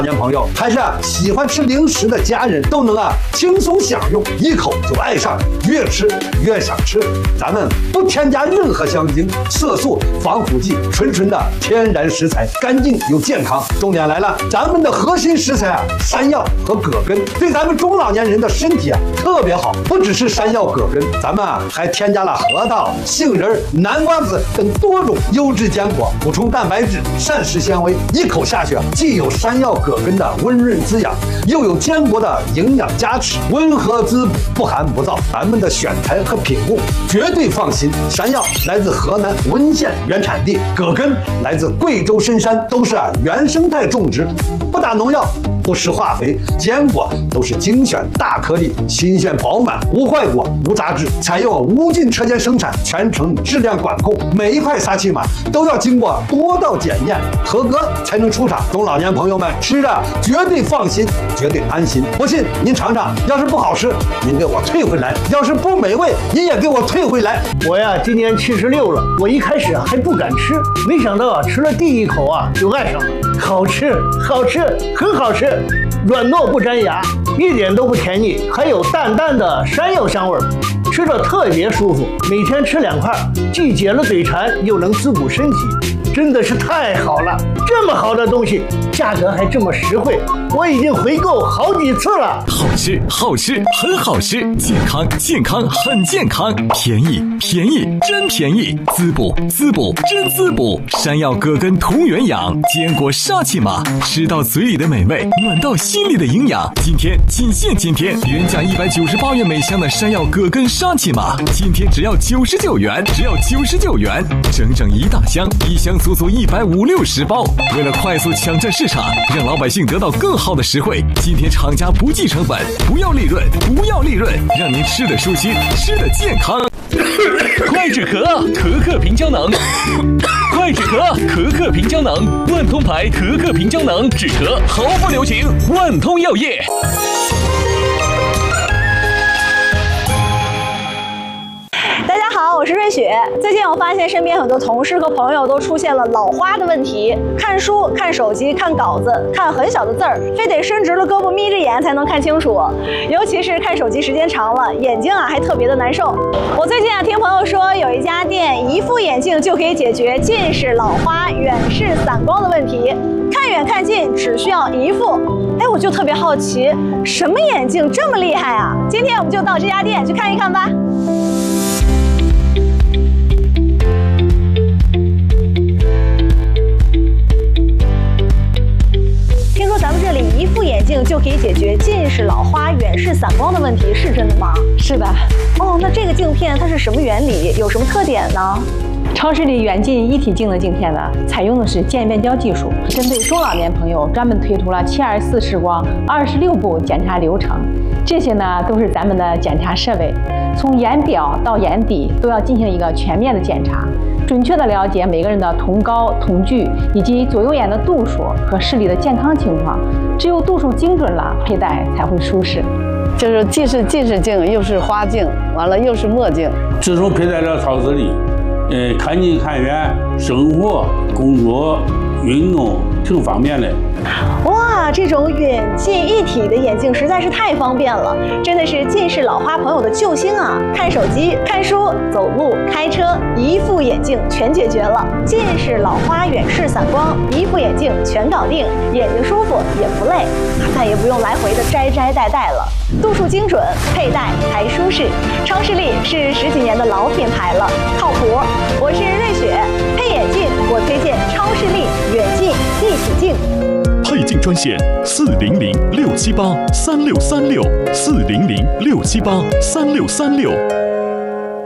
老年朋友，还是喜欢吃零食的家人都能轻松享用，一口就爱上，越吃越想吃。咱们不添加任何香精、色素、防腐剂，纯的天然食材，干净又健康。重点来了，咱们的核心食材山药和葛根，对咱们中老年人的身体特别好。不只是山药、葛根，咱们还添加了核桃、杏仁、南瓜子等多种优质坚果，补充蛋白质、膳食纤维，一口下去既有山药、葛根的温润滋养，又有坚果的营养加持，温和滋补，不寒不燥。咱们的选材和品控绝对放心。山药来自河南温县原产地，葛根来自贵州深山，都是原生态种植，不打农药，不施化肥，坚果都是精选大颗粒，新鲜饱满，无坏果无杂质，采用无菌车间生产，全程质量管控，每一块沙琪玛都要经过多道检验，合格才能出厂。中老年朋友们吃着绝对放心，绝对安心。不信您尝尝，要是不好吃您给我退回来，要是不美味您也给我退回来。 我今年76了，我一开始还不敢吃，没想到吃了第一口就爱上了，好吃，好吃，很好吃，软糯不粘牙，一点都不甜腻，还有淡淡的山药香味儿，吃着特别舒服。每天吃2块，既解了嘴馋，又能滋补身体，真的是太好了！这么好的东西，价格还这么实惠，我已经回购好几次了。 好吃，好吃，很好吃，健康，健康，很健康，便宜，便宜，真便宜，滋补，滋补，真滋补。山药、葛根同源养，坚果沙琪玛，吃到嘴里的美味，暖到心里的营养。今天仅限今天，原价198元每箱的山药、葛根沙琪玛，今天只要99元，只要99元，整整一大箱，一箱足足150-60包。为了快速抢占市场，让老百姓得到更好的实惠，今天厂家不计成本，不要利润，不要利润，让您吃得舒心，吃得健康。 快止咳，可可平胶囊。快止咳，可可平胶囊，万通牌可可平胶囊，止咳毫不留情，万通药业。 大家好，我是瑞雪。最近我发现身边很多同事和朋友都出现了老花的问题，看书、看手机、看稿子，看很小的字儿，非得伸直了胳膊眯着眼才能看清楚。尤其是看手机时间长了，眼睛还特别的难受。我最近听朋友说，有一家店一副眼镜就可以解决近视、老花、远视、散光的问题，看远看近只需要一副。我就特别好奇，什么眼镜这么厉害啊？今天我们就到这家店去看一看吧。听说咱们这里一副眼镜就可以解决近视、老花、远视、散光的问题，是真的吗？ 是的。 哦，那这个镜片它是什么原理？有什么特点呢？ 超视力远近一体镜的镜片呢，采用的是渐变焦技术，针对中老年朋友专门推出了724视光26步检查流程。这些呢都是咱们的检查设备，从眼表到眼底都要进行一个全面的检查，准确的了解每个人的瞳高、瞳距以及左右眼的度数和视力的健康情况。只有度数精准了，佩戴才会舒适。 就是既是近视镜，又是花镜，完了又是墨镜。 自从佩戴了超视力，看近看远，生活、工作、运动挺方便的。 哇，这种远近一体的眼镜实在是太方便了，真的是近视老花朋友的救星啊！看手机、看书、走路、开车，一副眼镜全解决了。近视、老花、远视、散光，一副眼镜全搞定，眼睛舒服也不累，再也不用来回的摘戴了。度数精准，佩戴还舒适。超视力是10几年的老品牌了，靠谱。我是瑞雪，配眼镜我推荐超视力远近一体镜。 配镜专线400-678-3636，400-678-3636。